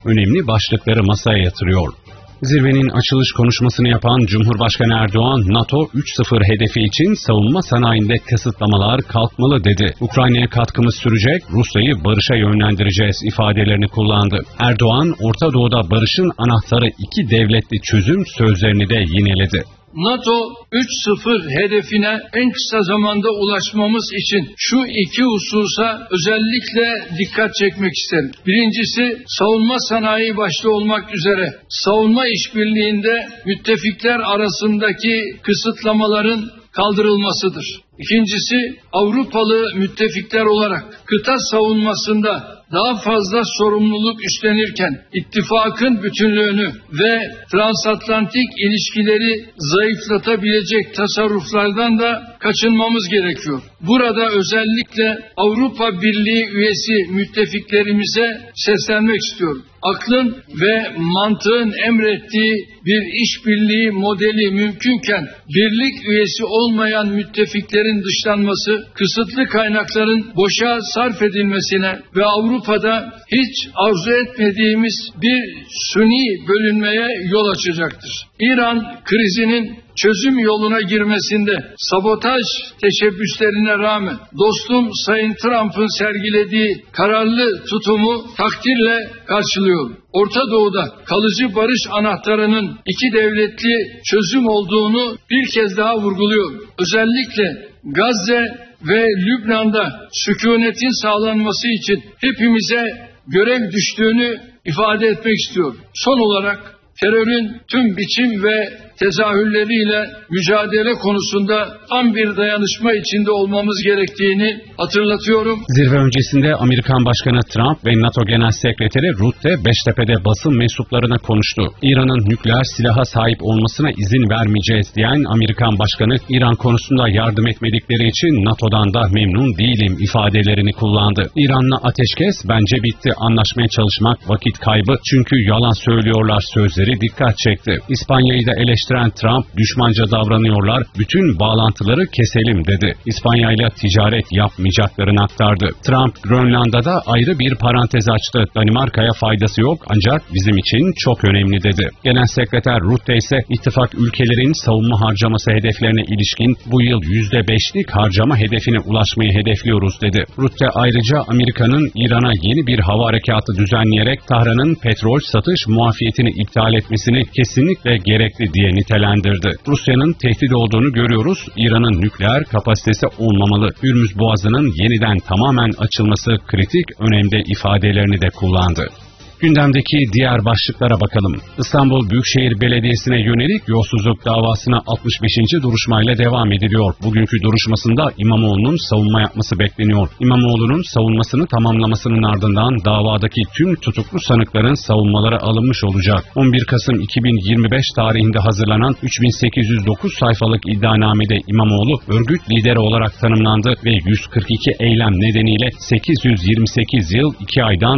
önemli başlıkları masaya yatırıyor. Zirvenin açılış konuşmasını yapan Cumhurbaşkanı Erdoğan, NATO 3.0 hedefi için savunma sanayinde kısıtlamalar kalkmalı dedi. Ukrayna'ya katkımız sürecek, Rusya'yı barışa yönlendireceğiz ifadelerini kullandı. Erdoğan, Orta Doğu'da barışın anahtarı 2 devletli çözüm sözlerini de yineledi. NATO 3.0 hedefine en kısa zamanda ulaşmamız için şu 2 hususa özellikle dikkat çekmek isterim. Birincisi, savunma sanayi başta olmak üzere savunma işbirliğinde müttefikler arasındaki kısıtlamaların kaldırılmasıdır. İkincisi, Avrupalı müttefikler olarak kıta savunmasında daha fazla sorumluluk üstlenirken ittifakın bütünlüğünü ve transatlantik ilişkileri zayıflatabilecek tasarruflardan da kaçınmamız gerekiyor. Burada özellikle Avrupa Birliği üyesi müttefiklerimize seslenmek istiyorum. Aklın ve mantığın emrettiği bir işbirliği modeli mümkünken birlik üyesi olmayan müttefiklerin dışlanması, kısıtlı kaynakların boşa sarf edilmesine ve Avrupa'da hiç arzu etmediğimiz bir suni bölünmeye yol açacaktır. İran krizinin çözüm yoluna girmesinde sabotaj teşebbüslerine rağmen dostum Sayın Trump'ın sergilediği kararlı tutumu takdirle karşılıyorum. Orta Doğu'da kalıcı barış anahtarının 2 devletli çözüm olduğunu bir kez daha vurguluyorum. Özellikle Gazze ve Lübnan'da sükunetin sağlanması için hepimize görev düştüğünü ifade etmek istiyorum. Son olarak terörün tüm biçim ve tezahürleriyle mücadele konusunda tam bir dayanışma içinde olmamız gerektiğini hatırlatıyorum. Zirve öncesinde Amerikan Başkanı Trump ve NATO Genel Sekreteri Rutte Beştepe'de basın mensuplarına konuştu. İran'ın nükleer silaha sahip olmasına izin vermeyeceğiz diyen Amerikan Başkanı, İran konusunda yardım etmedikleri için NATO'dan da memnun değilim ifadelerini kullandı. İran'la ateşkes bence bitti, anlaşmaya çalışmak vakit kaybı çünkü yalan söylüyorlar sözleri dikkat çekti. İspanya'yı da eleştiren Trump, düşmanca davranıyorlar, bütün bağlantıları keselim dedi. İspanya ile ticaret yapmayacaklarını aktardı. Trump, Grönland'da ayrı bir parantez açtı. Danimarka'ya faydası yok ancak bizim için çok önemli dedi. Genel Sekreter Rutte ise ittifak ülkelerin savunma harcaması hedeflerine ilişkin bu yıl %5'lik harcama hedefine ulaşmayı hedefliyoruz dedi. Rutte ayrıca Amerika'nın İran'a yeni bir hava harekatı düzenleyerek Tahran'ın petrol satış muafiyetini iptal etmesini kesinlikle gerekli diye nitelendirdi. Rusya'nın tehdit olduğunu görüyoruz. İran'ın nükleer kapasitesi olmamalı. Hürmüz Boğazı'nın yeniden tamamen açılması kritik önemde ifadelerini de kullandı. Gündemdeki diğer başlıklara bakalım. İstanbul Büyükşehir Belediyesi'ne yönelik yolsuzluk davasına 65. duruşmayla devam ediliyor. Bugünkü duruşmasında İmamoğlu'nun savunma yapması bekleniyor. İmamoğlu'nun savunmasını tamamlamasının ardından davadaki tüm tutuklu sanıkların savunmaları alınmış olacak. 11 Kasım 2025 tarihinde hazırlanan 3809 sayfalık iddianamede İmamoğlu örgüt lideri olarak tanımlandı ve 142 eylem nedeniyle 828 yıl 2 aydan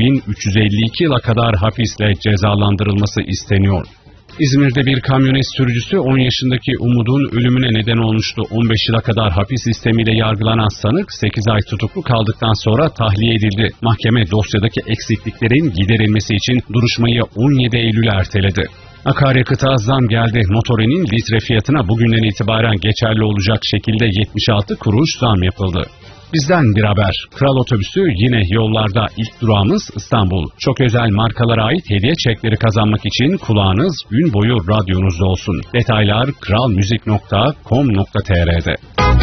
2352 yıla kadar hapisle cezalandırılması isteniyor. İzmir'de bir kamyonet sürücüsü 10 yaşındaki Umut'un ölümüne neden olmuştu. 15 yıla kadar hapis sistemiyle yargılanan sanık 8 ay tutuklu kaldıktan sonra tahliye edildi. Mahkeme dosyadaki eksikliklerin giderilmesi için duruşmayı 17 Eylül'e erteledi. Akaryakıta zam geldi. Motorinin litre fiyatına bugünden itibaren geçerli olacak şekilde 76 kuruş zam yapıldı. Bizden bir haber. Kral Otobüsü yine yollarda, ilk durağımız İstanbul. Çok özel markalara ait hediye çekleri kazanmak için kulağınız gün boyu radyonuzda olsun. Detaylar kralmuzik.com.tr'de.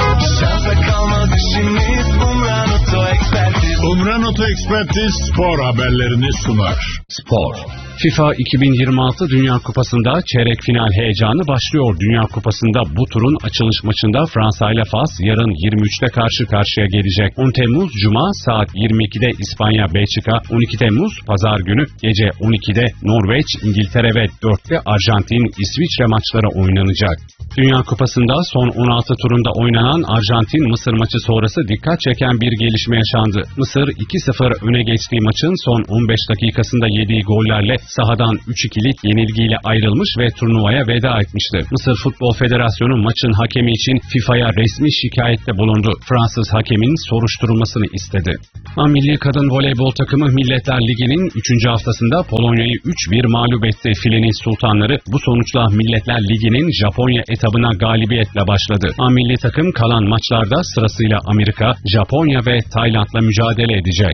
Umran Oto Ekspertiz spor haberlerini sunar. Spor. FIFA 2026 Dünya Kupası'nda çeyrek final heyecanı başlıyor. Dünya Kupası'nda bu turun açılış maçında Fransa ile Fas yarın 23'te karşı karşıya gelecek. 10 Temmuz Cuma saat 22'de İspanya Belçika, 12 Temmuz Pazar günü gece 12'de Norveç, İngiltere ve 4'te Arjantin İsviçre maçları oynanacak. Dünya Kupası'nda son 16 turunda oynanan Arjantin-Mısır maçı sonrası dikkat çeken bir gelişme yaşandı. Mısır 2-0 öne geçtiği maçın son 15 dakikasında yediği gollerle sahadan 3-2'lik yenilgiyle ayrılmış ve turnuvaya veda etmişti. Mısır Futbol Federasyonu maçın hakemi için FIFA'ya resmi şikayette bulundu. Fransız hakemin soruşturulmasını istedi. Milli kadın voleybol takımı Milletler Ligi'nin 3. haftasında Polonya'yı 3-1 mağlup etti. Filenin sultanları bu sonuçla Milletler Ligi'nin Japonya etabına galibiyetle başladı. Milli takım kalan maçlarda sırasıyla Amerika, Japonya ve Tayland'la mücadele edecek.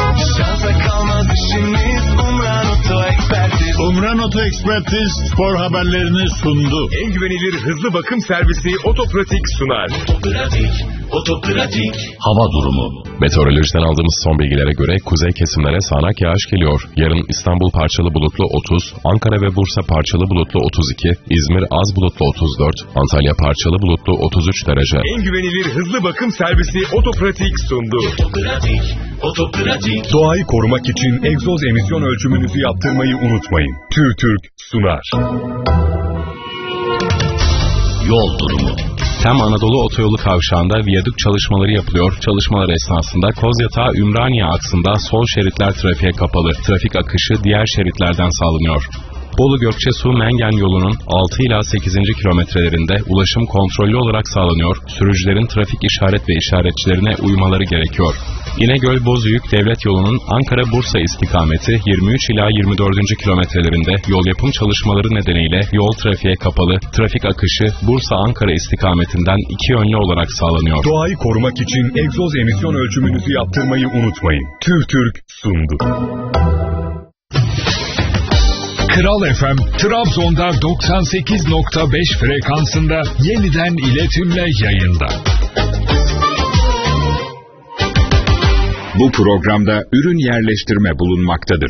Umran Oto Ekspertiz spor haberlerini sundu. En güvenilir hızlı bakım servisi Otopratik sunar. Otopratik. Hava durumu. Meteorolojiden aldığımız son bilgilere göre kuzey kesimlere sağanak yağış geliyor. Yarın İstanbul parçalı bulutlu 30, Ankara ve Bursa parçalı bulutlu 32, İzmir az bulutlu 34, Antalya parçalı bulutlu 33 derece. En güvenilir hızlı bakım servisi Otopratik sundu. Otopratik. Doğayı korumak için egzoz emisyon ölçümünüzü yaptırmayı unutmayın. TÜRTÜRK sunar. Yol durumu. Tem Anadolu Otoyolu kavşağında viyadük çalışmaları yapılıyor. Çalışmalar esnasında Kozyatağı-Ümraniye aksında sol şeritler trafiğe kapalı. Trafik akışı diğer şeritlerden sağlanıyor. Bolu-Gökçesu-Mengen yolunun 6 ila 8. kilometrelerinde ulaşım kontrollü olarak sağlanıyor. Sürücülerin trafik işaret ve işaretçilerine uymaları gerekiyor. İnegöl-Bozüyük devlet yolunun Ankara-Bursa istikameti 23 ila 24. kilometrelerinde yol yapım çalışmaları nedeniyle yol trafiğe kapalı. Trafik akışı Bursa-Ankara istikametinden 2 yönlü olarak sağlanıyor. Doğayı korumak için egzoz emisyon ölçümünüzü yaptırmayı unutmayın. TÜRTÜRK sundu. Kral FM, Trabzon'da 98.5 frekansında yeniden iletimle yayında. Bu programda ürün yerleştirme bulunmaktadır.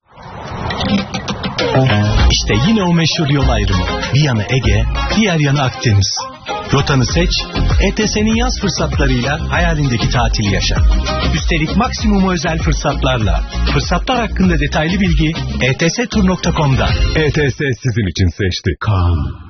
İşte yine o meşhur yol ayrımı. Bir yanı Ege, diğer yanı Akdeniz. Rotanı seç, ETS'nin yaz fırsatlarıyla hayalindeki tatili yaşa. Üstelik maksimum özel fırsatlarla. Fırsatlar hakkında detaylı bilgi etstur.com'da. ETS sizin için seçti. Kan.